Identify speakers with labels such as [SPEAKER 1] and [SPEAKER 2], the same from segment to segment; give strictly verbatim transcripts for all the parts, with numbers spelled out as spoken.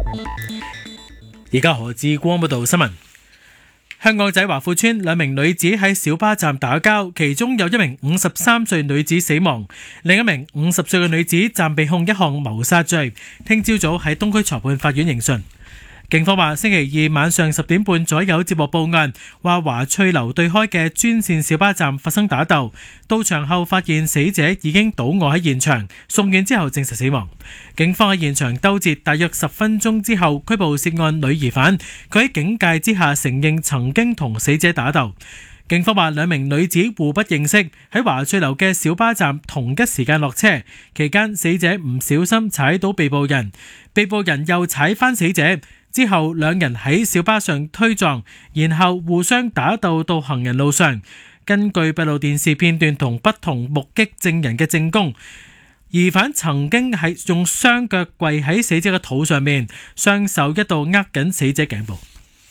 [SPEAKER 1] 而家何志光報道新聞。香港仔華富村兩名女子喺小巴站打交，其中有一名五十三歲女子死亡，另一名五十歲嘅女子暫被控一項謀殺罪，聽朝早喺東區裁判法院聆訊。警方話星期二晚上十點半左右接獲報案，話華翠樓對開嘅專線小巴站發生打鬥，到場後發現死者已經倒卧喺現場，送院之後證實死亡。警方喺現場兜截大約十分鐘之後拘捕涉案女疑犯，佢喺警戒之下承認曾經同死者打鬥。警方話兩名女子互不認識，喺華翠樓嘅小巴站同一時間落車，期間死者唔小心踩到被捕人，被捕人又踩返死者。之後兩人喺小巴上推撞，然後互相打鬥到行人路上。根據閉路電視片段同不同目擊證人嘅證供，疑犯曾經係用雙腳跪喺死者嘅肚上面，雙手一度握緊死者頸部。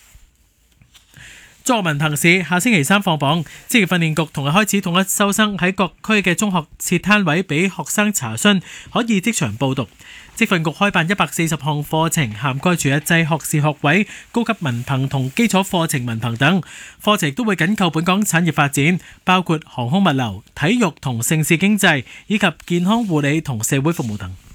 [SPEAKER 1] 中學文憑試下星期三放榜，職業訓練局同日開始統一收生，喺各區嘅中學設攤位俾學生查詢，可以即場報讀。職訓局開辦一百四十項課程，涵蓋住一制學士學位、高級文憑同基礎課程文憑等課程，都會緊扣本港產業發展，包括航空物流、體育同盛事經濟，以及健康護理同社會服務等。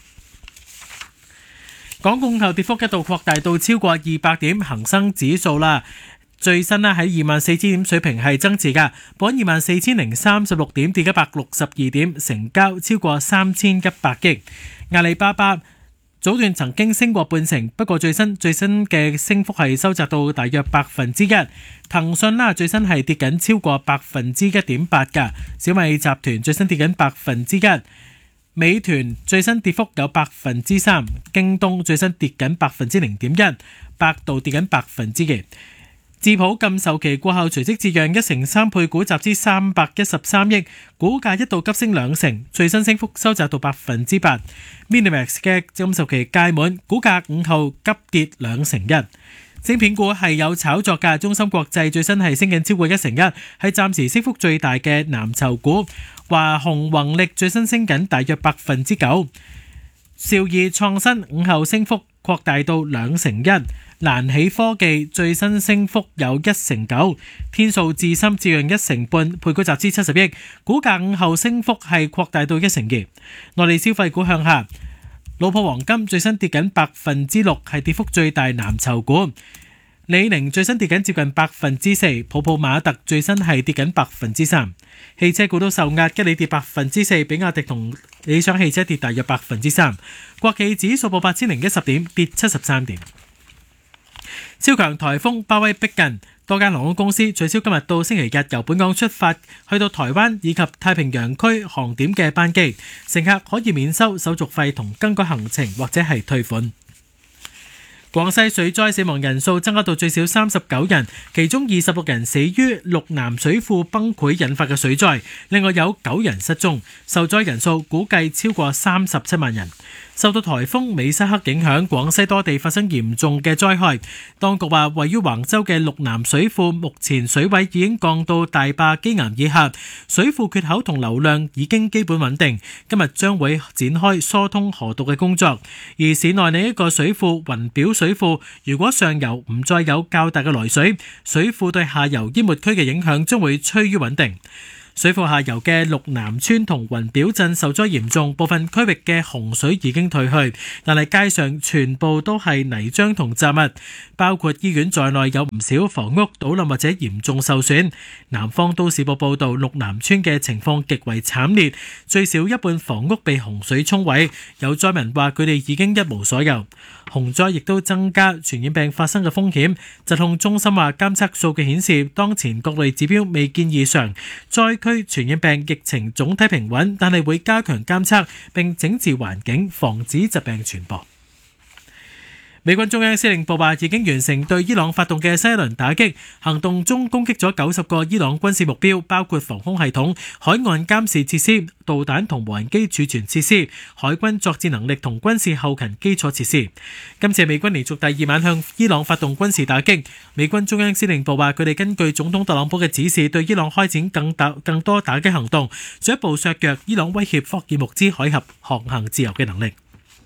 [SPEAKER 1] 港股後跌幅一度擴大到超過二百點，恒生指數啦。最新咧喺二萬四千點水平係增持㗎，報二萬四千零三十六點，跌一百六十二點，成交超過三千一百億。阿里巴巴早段曾經升過半成，不過最新最新嘅升幅係收窄到大約百分之一。騰訊啦最新係跌緊超過百分之一點八㗎，小米集團最新跌緊百分之一，美團最新跌幅有百分之三，京東最新跌緊百分之零點一，百度跌緊百分之二。智普禁售期過後隨即折讓一成三配股集資三百一十三億，股價一度急升兩成，最新升幅收窄到百分之八。Minimax 嘅禁售期屆滿，股價午後急跌兩成一。晶片股係有炒作㗎，中芯國際最新係升緊超過一成一，係暫時升幅最大嘅藍籌股。華虹宏力最新升緊大約百分之九。兆易創新午後升幅擴大到兩成一。蘭喜科技最新升幅有一成九，天數智深折讓一成半，配股集資七十億，股價午後升幅係擴大到一成二。內地消費股向下，老普黃金最新跌緊百分之六，係跌幅最大藍籌股。李寧最新跌緊接近百分之四，普普馬特最新係跌緊百分之三。汽車股都受壓，吉利跌百分之四，比亞迪同理想汽車跌大約百分之三。國企指數報八千零一十點，跌七十三點。超強颱風巴威逼近，多間航空公司取消今日到星期日由本港出發去到台灣以及太平洋區航點嘅班機，乘客可以免收手續費同更改行程或者係退款。廣西水災死亡人數增加到最少三十九人，其中二十六人死於鹿南水庫崩潰引發嘅水災，另外有九人失蹤，受災人數估計超過三十七萬人。受到颱風美沙克影響，廣西多地發生嚴重嘅災害。當局話，位於橫州嘅鹿南水庫目前水位已經降到大壩基岩以下，水庫缺口同流量已經基本穩定。今日將會展開疏通河道嘅工作。而市內另一個水庫雲表水庫，如果上游唔再有較大嘅來水，水庫對下游淹沒區嘅影響將會趨於穩定。水庫下游嘅鹿南村同雲表鎮受災嚴重，部分區域嘅洪水已經退去，但係街上全部都係泥漿同雜物，包括醫院在內有唔少房屋倒冧或者嚴重受損。南方都市報報道，鹿南村嘅情況極為慘烈，最少一半房屋被洪水沖毀，有災民話佢哋已經一無所有。洪災亦都增加傳染病發生嘅風險。疾控中心話，監測數據顯示當前各類指標未見異常，災區傳染病疫情總體平穩，但係會加強監測並整治環境，防止疾病傳播。美軍中央司令部話已經完成對伊朗發動嘅新一輪打擊行動中，攻擊咗九十個伊朗軍事目標，包括防空系統、海岸監視設施、導彈同無人機儲存設施、海軍作戰能力同軍事後勤基礎設施。今次美軍連續第二晚向伊朗發動軍事打擊。美軍中央司令部話，佢哋根據總統特朗普嘅指示，對伊朗開展更大更多打擊行動，進一步削弱伊朗威脅霍爾木茲海峽航行自由嘅能力。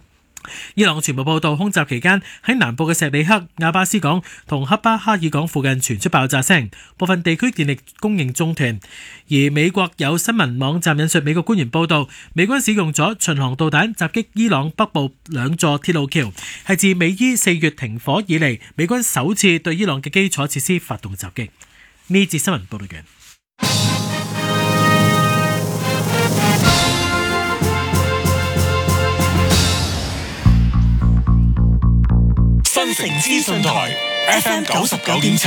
[SPEAKER 1] 伊朗傳媒報道，空襲期間喺南部嘅石里克、亞巴斯港同克巴哈爾港附近傳出爆炸聲，部分地區電力供應中斷。而美國有新聞網站引述美國官員報道，美軍使用咗巡航導彈襲擊伊朗北部兩座鐵路橋，係自美伊四月停火以嚟，美軍首次對伊朗嘅基礎設施發動襲擊。呢節新聞報道完。
[SPEAKER 2] 新城資訊台 F M 九十九點七。